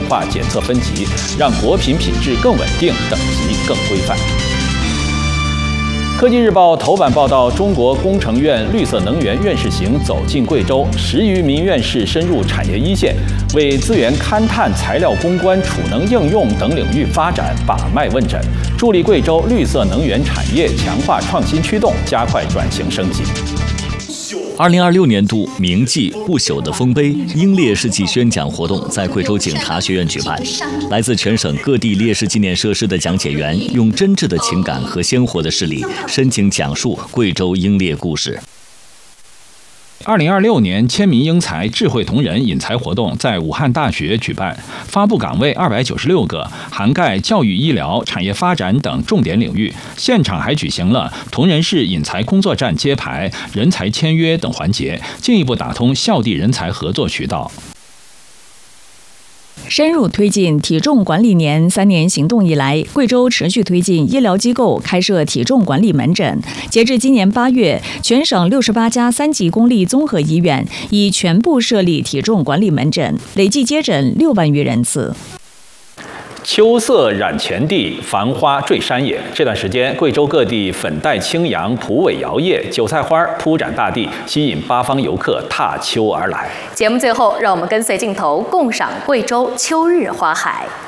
化检测分级，让果品品质更稳定，等级更规范。科技日报头版报道，中国工程院绿色能源院士行走进贵州，10余名院士深入产业一线，为资源勘探、材料攻关、储能应用等领域发展把脉问诊，助力贵州绿色能源产业强化创新驱动，加快转型升级。 2026年度铭记不朽的丰碑英烈事迹宣讲活动在贵州警察学院举办，来自全省各地烈士纪念设施的讲解员用真挚的情感和鲜活的事例，深情讲述贵州英烈故事。 2026年签名英才智慧同仁引才活动在武汉大学举办，发布岗位296个，涵盖教育、医疗、产业发展等重点领域。现场还举行了同仁市引才工作站揭牌、人才签约等环节，进一步打通校地人才合作渠道。 深入推进体重管理年3年行动以来，贵州持续推进医疗机构开设体重管理门诊。截至今年8月，全省68家3级公立综合医院已全部设立体重管理门诊，累计接诊6万余人次。 秋色染前地，繁花坠山野。这段时间，贵州各地粉黛青扬，蒲苇摇曳，韭菜花铺展大地，吸引八方游客踏秋而来。 节目最后，让我们跟随镜头共赏贵州秋日花海。